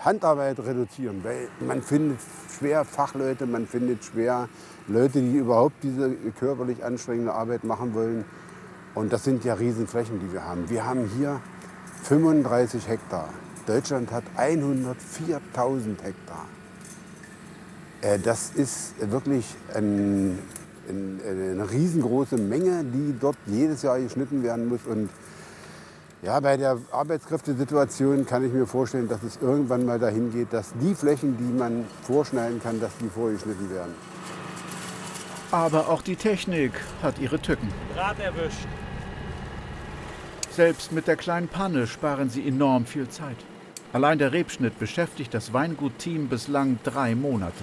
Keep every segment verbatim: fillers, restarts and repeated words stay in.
Handarbeit reduzieren, weil man findet schwer Fachleute, man findet schwer Leute, die überhaupt diese körperlich anstrengende Arbeit machen wollen. Und das sind ja Riesenflächen, die wir haben. Wir haben hier fünfunddreißig Hektar. Deutschland hat hundertviertausend Hektar. Äh, das ist wirklich ein, ein, eine riesengroße Menge, die dort jedes Jahr geschnitten werden muss. Und ja, bei der Arbeitskräftesituation kann ich mir vorstellen, dass es irgendwann mal dahin geht, dass die Flächen, die man vorschneiden kann, dass die vorgeschnitten werden. Aber auch die Technik hat ihre Tücken. Draht erwischt. Selbst mit der kleinen Panne sparen sie enorm viel Zeit. Allein der Rebschnitt beschäftigt das Weingut-Team bislang drei Monate.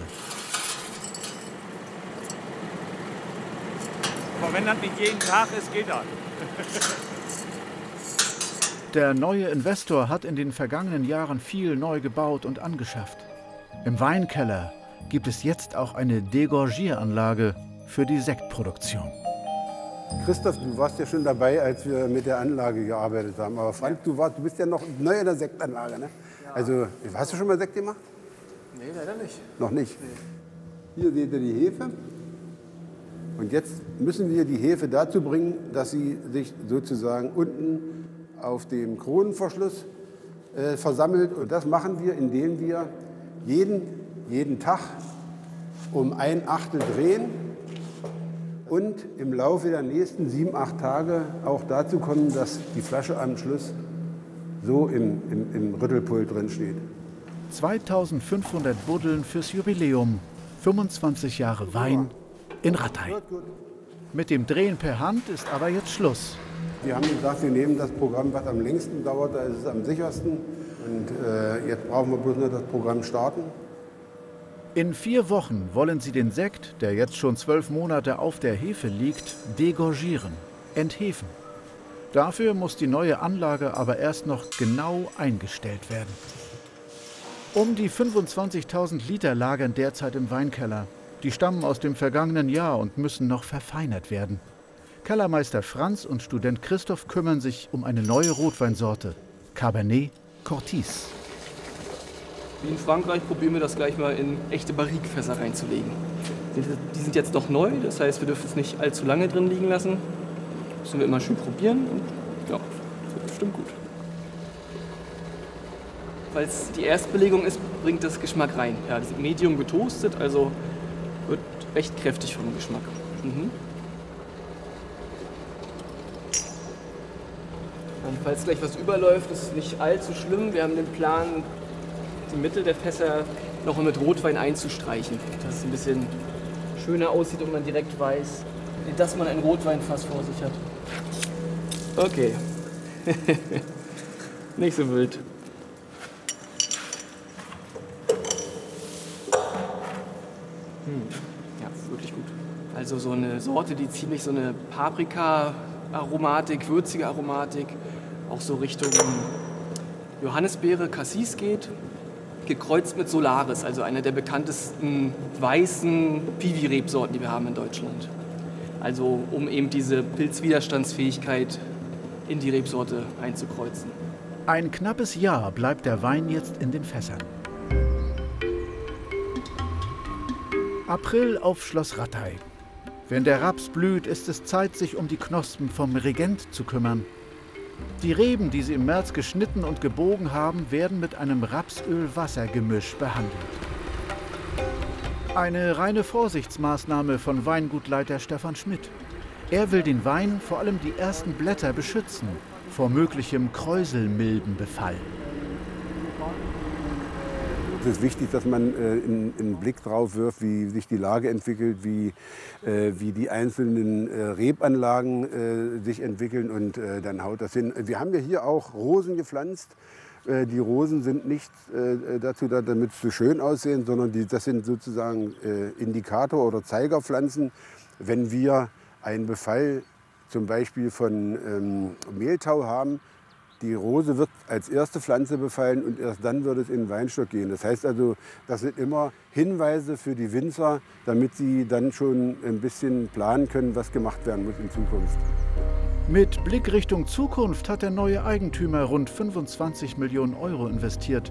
Aber wenn das nicht jeden Tag ist, geht das. Der neue Investor hat in den vergangenen Jahren viel neu gebaut und angeschafft. Im Weinkeller gibt es jetzt auch eine Degorgieranlage für die Sektproduktion. Christoph, du warst ja schon dabei, als wir mit der Anlage gearbeitet haben. Aber Frank, du, warst, du bist ja noch neu in der Sektanlage, ne? Ja. Also, hast du schon mal Sekt gemacht? Nee, leider nicht. Noch nicht? Nee. Hier seht ihr die Hefe. Und jetzt müssen wir die Hefe dazu bringen, dass sie sich sozusagen unten auf dem Kronenverschluss äh, versammelt. Und das machen wir, indem wir jeden, jeden Tag um ein Achtel drehen. Und im Laufe der nächsten sieben, acht Tage auch dazu kommen, dass die Flasche am Schluss so im, im, im Rüttelpult drin steht. zweitausendfünfhundert Buddeln fürs Jubiläum. fünfundzwanzig Jahre Wein in Ratthein. Mit dem Drehen per Hand ist aber jetzt Schluss. Wir haben gesagt, wir nehmen das Programm, was am längsten dauert, da ist es am sichersten. Und äh, jetzt brauchen wir bloß nur das Programm starten. In vier Wochen wollen sie den Sekt, der jetzt schon zwölf Monate auf der Hefe liegt, degorgieren, enthefen. Dafür muss die neue Anlage aber erst noch genau eingestellt werden. Um die fünfundzwanzigtausend Liter lagern derzeit im Weinkeller. Die stammen aus dem vergangenen Jahr und müssen noch verfeinert werden. Kellermeister Franz und Student Christoph kümmern sich um eine neue Rotweinsorte, Cabernet Cortis. Wie in Frankreich probieren wir das gleich mal in echte Barrique-Fässer reinzulegen. Die sind jetzt noch neu, das heißt, wir dürfen es nicht allzu lange drin liegen lassen. Müssen wir immer schön probieren und ja, das wird bestimmt gut. Weil es die Erstbelegung ist, bringt das Geschmack rein. Ja, die sind medium getoastet, also wird recht kräftig vom Geschmack. Mhm. Und falls gleich was überläuft, ist es nicht allzu schlimm. Wir haben den Plan, die Mitte der Fässer noch mit Rotwein einzustreichen, dass es ein bisschen schöner aussieht und man direkt weiß, dass man ein Rotweinfass vor sich hat. Okay. Nicht so wild. Hm. Ja, wirklich gut. Also so eine Sorte, die ziemlich so eine Paprika-Aromatik, würzige Aromatik, auch so Richtung Johannisbeere, Cassis geht. Gekreuzt mit Solaris, also einer der bekanntesten weißen Piwi-Rebsorten, die wir haben in Deutschland. Also um eben diese Pilzwiderstandsfähigkeit in die Rebsorte einzukreuzen. Ein knappes Jahr bleibt der Wein jetzt in den Fässern. April auf Schloss Ratthein. Wenn der Raps blüht, ist es Zeit, sich um die Knospen vom Regent zu kümmern. Die Reben, die sie im März geschnitten und gebogen haben, werden mit einem Rapsöl-Wasser-Gemisch behandelt. Eine reine Vorsichtsmaßnahme von Weingutleiter Stefan Schmidt. Er will den Wein, vor allem die ersten Blätter, beschützen vor möglichem Kräuselmilbenbefall. Es ist wichtig, dass man äh, einen, einen Blick drauf wirft, wie sich die Lage entwickelt, wie, äh, wie die einzelnen äh, Rebanlagen äh, sich entwickeln und äh, dann haut das hin. Wir haben ja hier auch Rosen gepflanzt. Äh, die Rosen sind nicht äh, dazu da, damit sie schön aussehen, sondern die, das sind sozusagen äh, Indikator- oder Zeigerpflanzen. Wenn wir einen Befall zum Beispiel von ähm, Mehltau haben, die Rose wird als erste Pflanze befallen und erst dann wird es in den Weinstock gehen. Das heißt also, das sind immer Hinweise für die Winzer, damit sie dann schon ein bisschen planen können, was gemacht werden muss in Zukunft. Mit Blick Richtung Zukunft hat der neue Eigentümer rund fünfundzwanzig Millionen Euro investiert.